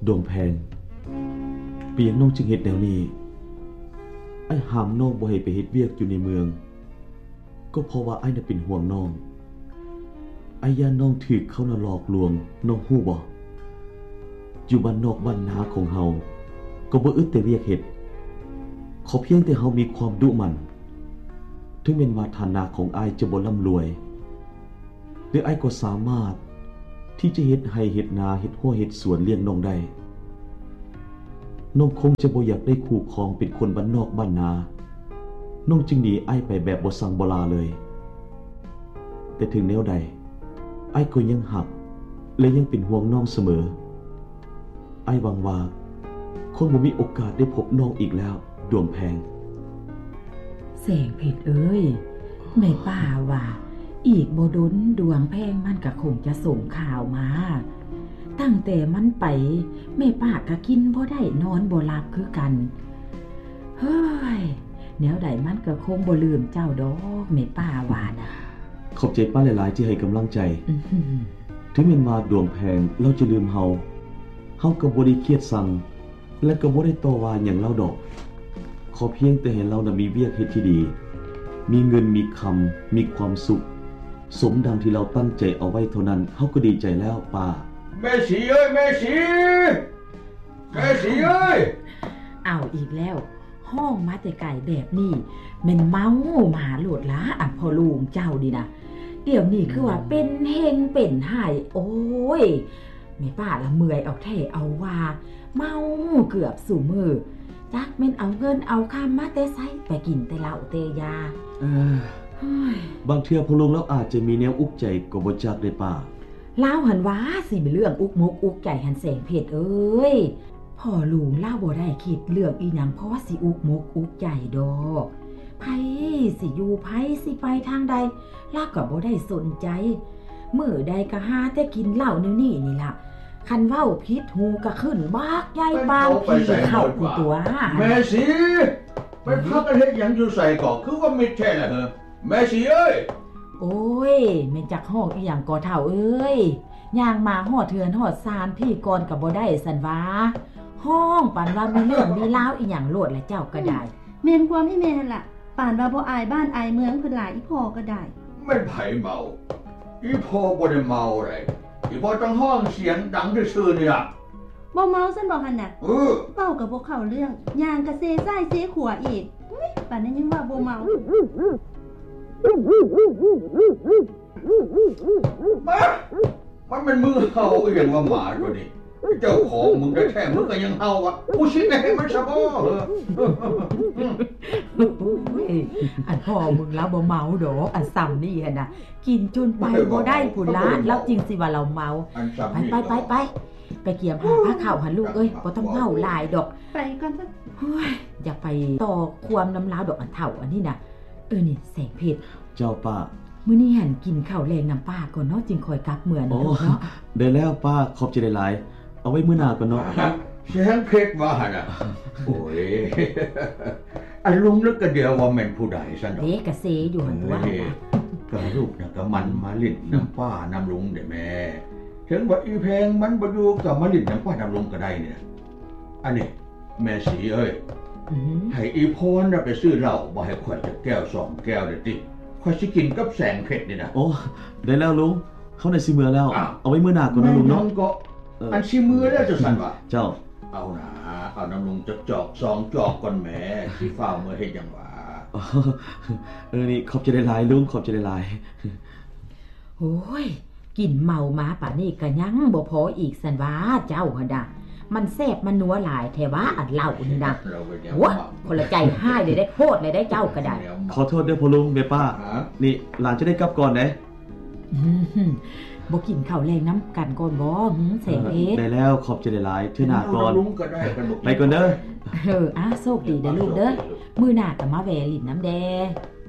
ดวงแพงเปียงน้องจึงเฮ็ดแนวนี้ไอ้ห้ามน้องบ่ให้ไปเฮ็ดเวียกอยู่ในเมืองก็เพราะว่าไอ้น่ะเป็นห่วงน้องไอ้ย่านน้องถูกเขาน่ะหลอกลวงน้องฮู้บ่อยู่บ้านนอกบ้านนาของเฮาก็บ่อึดแต่เวียกเฮ็ดขอเพียงแต่เฮามีความดุมันถึงแม้ว่าฐานะของอ้ายจะบ่ร่ำรวยแต่อ้ายก็สามารถที่จะเฮ็ดไร่เฮ็ดนาเฮ็ดหัวเฮ็ดสวนเลี้ยงน้องได้น้องคงจะบ่อยากได้คู่ครองเป็นคนบ้านนอกบ้านนาน้องจึงหนีอ้ายไปแบบบ่สั่งบ่ลาเลยแต่ถึงแนวใดอ้ายก็ยังหักและยังเป็นห่วงน้องเสมออ้ายหวังว่าคงบ่มีโอกาสได้พบน้องอีกแล้วดวงแพงแสงเพชรเอ้ยแม่ป้าว่าอีกบ่ดนดวงแพงมันก็คงจะส่งข่าวมาตั้งแต่มันไปแม่ป้าก็กินบ่ได้นอนบ่หลับคือกันเฮ้ยแนวใดมันก็คงบ่ลืมเจ้าดอกแม่ป้าว่านะขอบใจป้าหลายๆที่ให้กำลังใจถึงแม้ว่าดวงแพงเราจะลืมเฮาก็บ่ได้เครียดสั่งและก็บ่ได้ต่อว่าหยังเราดอกขอเพียงแต่ให้เราน่ะมีเวียกเฮ็ดที่ดีมีเงินมีคำมีความสุขสมดังที่เราตั้งใจเอาไว้เท่านั้นเฮาก็ดีใจแล้วป้าแม่สีเอ้ยแม่สีเอ้ยเอาอีกแล้วห้องมาแต่ไก่แบบนี้แม่นเมาหมาโลดละอ่ะพ่อลุงเจ้าดีนะเดี๋ยวนี้คือว่าเป็นเฮงเป็นหายโอ้ยแม่ป้าละเมื่อยเอาแท้เอาว่าเมาเกือบสู่มือจักแม่นเอาเงินเอาคำมาแต่ไสไปกินแต่เหล้าแต่ยาบางเทื่อพ่อลุงแล้วอาจจะมีแนวอุกใจก็บ่จักได้ป้าเล่าหันว่าสิเป็นเรื่องอุกมุกอุกใจหันแสงเพชรเอ้ยพ่อลุงเล่าบ่ได้คิดเรื่องอีหยังเพราะว่าสิอุกมุกอุกใจดอกไผสิอยู่ไผสิไปทางใดล่าก็บ่ได้สนใจมื้อใดก็หาแต่กินเหล้านี่ล่ะคันเว้าผิดหูก็ขึ้นบากใหญ่ปานพี่เข้ากูตัวแม่สิไปพักกันเฮ็ดหยังอยู่ใส่ก่อคือว่ามิดแท้ล่ะเหรอแม่สิเอ้ยโอ้ยแม่จักฮอกอีหยังก่อเฒ่าเอ้ยย่างมาฮอดเทือนฮอดซานพี่ก่อนก็บ่ได้สั่นว่าห้องปานว่ามีเรื่องมีราวอีหยังโลดและเจ้าก็ได้แม่นความอีแม่นั่นล่ะปานว่าบ่อายบ้านอายเมืองเพิ่นหลายอีพ่อก็ได้แม่นไผเมาอีพ่อบ่ได้เมาอะไรอีพ่อต้องห้องเสียงดังซื่อๆนี่ล่ะบ่เมาซั่นบ่หั่นน่ะเว้าก็บ่เข้าเรื่องย่างก็เซซ้ายเซขวาอีกปานนั้นยังว่าบ่เมามันเป็นมือเห่าอย่างว่าหมาตัวนี้เจ้าของมึงได้แท้มึงก็ยังเห่าอ่ะกูสิได้ให้มันซะบ่อันพ่อมึงแล้วบ่เมาดอกอันซ้ำนี่หั่นน่ะกินจนไปบ่ได้พุ่นล่ะแล้วจริงสิว่าเราเมาไปเกี่ยมหาผ้าขาวหันลูกเอ้ยบ่ต้องเมาหลายดอกไปก่อนซะเฮ้ยอยากไปต่อความน้ำลาวดอกอันเฒ่าอันนี้น่ะนี่แสงเพชรเจ้าป้ามื้อนี้หันกินข้าวแรงน้ำป้าก่อนเนาะจึงค่อยกลับเมืองเนาะได้แล้วป้าขอบใจหลายๆเอาไว้มื้อหน้าก่อนเนาะแสงเพชรว่าหั่นน่ะโอ้ยอันลุงนึกก็เดียวว่าแม่นผู้ใดซั่นดอกเด้กะเซอยู่หั่นว่าก็ลูกน่ะก็มันมาลิ้นน้ำป้าน้ำลุงเด้แม่ถึงว่าอีแพงมันบ่อยู่ก็มาลิ้นน้ำป้าน้ำลุงก็ได้เนี่ยอันนี้แม่สีเอ้ยให้อีพรน่ะไปซื้อเหล้าบ่ให้ข่อยจักแก้ว2แก้วเด้อติข่อยสิกินกับแสงเพชรนี่นะโอ้ได้แล้วลุงเข้าในสิมื้อแล้วเอาไว้มื้อหน้าก่อนนะลุงเนาะก็อันสิมื้อแล้วจะสั่นว่าเจ้าเอานะเอาน้ำลุงจักจอก2จอกก่อนแหมสิฟ้าวมื้อเฮ็ดหยังวะนี่ขอบใจหลายๆลุงขอบใจหลายๆโอ้ยกินเมามาป่านนี้ก็ยังบ่พออีกสั่นว่าเจ้าหั่นน่ะมันแซ่บมันนัวหลายแท้ว่าอันเหล้านี่นะโอ้คนละใจให้เลยได้โคตรเลยได้เจ้าก็ได้ขอโทษด้วยพ่อลุงแม่ป้านี่หลานจะได้กลับก่อนเด้บ่กินข้าวแรงน้ำกันก่อนบ่แสงเพชรได้แล้วขอบใจหลายๆเทื่อหน้าก่อนไปก่อนเด้อโชคดีเด้อลูกเด้อมื้อหน้าก็มาแวะลิ้นน้ำแด